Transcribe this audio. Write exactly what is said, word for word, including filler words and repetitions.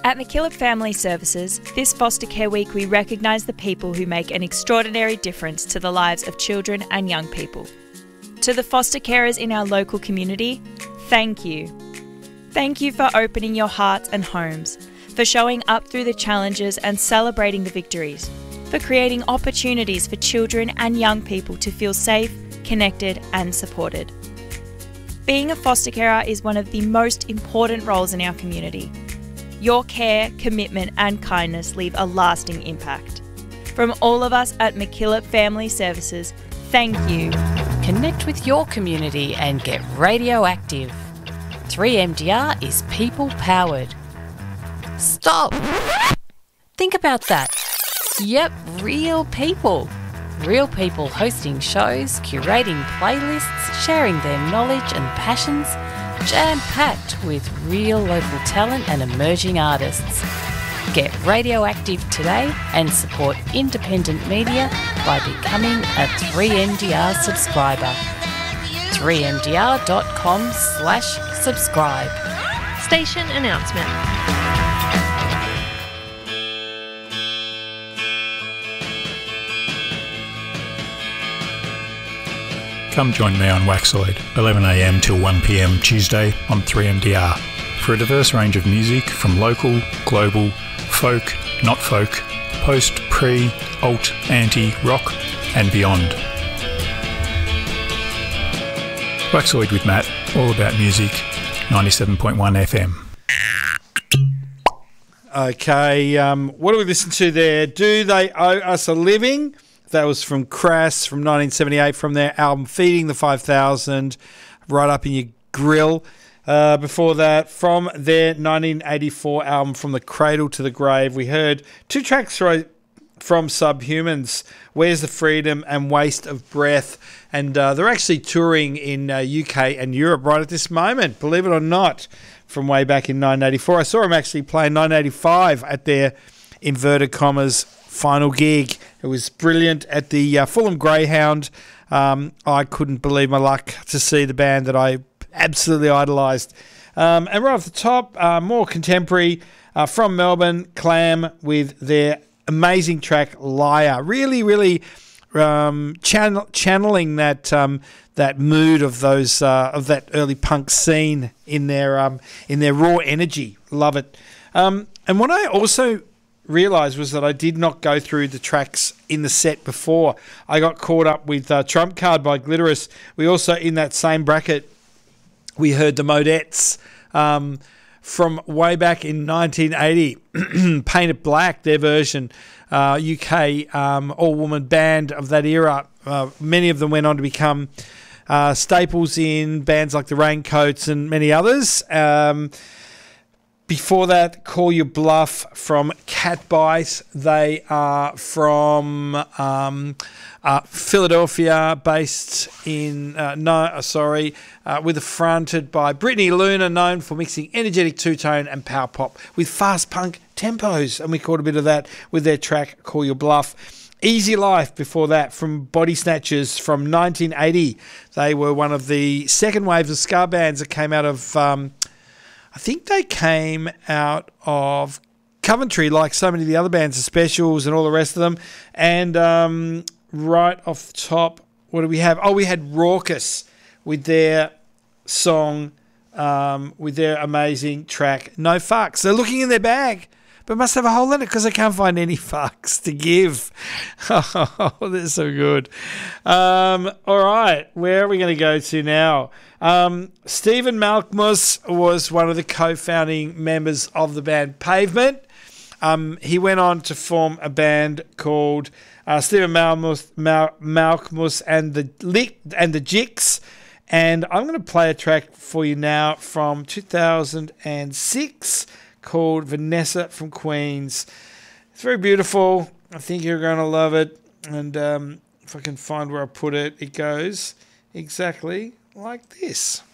At MacKillop Family Services, this Foster Care Week we recognise the people who make an extraordinary difference to the lives of children and young people. To the foster carers in our local community, thank you. Thank you for opening your hearts and homes, for showing up through the challenges and celebrating the victories, for creating opportunities for children and young people to feel safe, connected and supported. Being a foster carer is one of the most important roles in our community. Your care, commitment and kindness leave a lasting impact. From all of us at MacKillop Family Services, thank you. Connect with your community and get radioactive. three M D R is people powered. Stop! Think about that. Yep, real people. Real people hosting shows, curating playlists, sharing their knowledge and passions, jam-packed with real local talent and emerging artists. Get radioactive today and support independent media by becoming a three M D R subscriber. three m d r dot com slash subscribe. Station announcement. Come join me on Waxoid, eleven a m till one p m Tuesday on three M D R, for a diverse range of music from local, global, folk, not folk, post, pre, alt, anti, rock and beyond. Waxoid with Matt, all about music, ninety-seven point one F M. Okay, um, what do we listen to there? Do They Owe Us a Living? That was from Crass from nineteen seventy-eight from their album Feeding the five thousand, right up in your grill. Uh, before that, from their nineteen eighty-four album From the Cradle to the Grave, we heard two tracks from Subhumans, Where's the Freedom and Waste of Breath. And uh, they're actually touring in uh, U K and Europe right at this moment, believe it or not, from way back in nineteen eighty-four. I saw them actually play in nineteen eighty-five at their inverted commas final gig. It was brilliant at the uh, Fulham Greyhound. Um, I couldn't believe my luck to see the band that I absolutely idolised. Um, and right off the top, uh, more contemporary uh, from Melbourne, Clam with their amazing track Liar. Really, really um, channel, channeling that um, that mood of those uh, of that early punk scene in their um, in their raw energy. Love it. Um, and what I also realised was that I did not go through the tracks in the set before. I got caught up with uh, Trump Card by Glitterous. We also, in that same bracket, we heard the Modettes um, from way back in nineteen eighty, Paint It Black, their version, uh, U K um, all-woman band of that era. Uh, many of them went on to become uh, staples in bands like the Raincoats and many others. Um Before that, Call Your Bluff from Catbite. They are from um, uh, Philadelphia, based in, uh, no, sorry, uh, with fronted by Brittany Luna, known for mixing energetic two-tone and power pop with fast punk tempos. And we caught a bit of that with their track, Call Your Bluff. Easy Life before that from Body Snatchers from nineteen eighty. They were one of the second waves of ska bands that came out of... Um, I think they came out of Coventry, like so many of the other bands, the Specials and all the rest of them. And um, right off the top, what do we have? Oh, we had Raucous with their song, um, with their amazing track, No Fucks. They're looking in their bag, but must have a hole in it because they can't find any fucks to give. Oh, they're so good. Um, all right, where are we going to go to now? Um, Stephen Malkmus was one of the co-founding members of the band Pavement. Um, he went on to form a band called uh, Stephen Malkmus, Mal- Malkmus and the Lick and the Jicks. And I'm going to play a track for you now from two thousand six called Vanessa from Queens. It's very beautiful. I think you're going to love it. And um, if I can find where I put it, it goes exactly like this.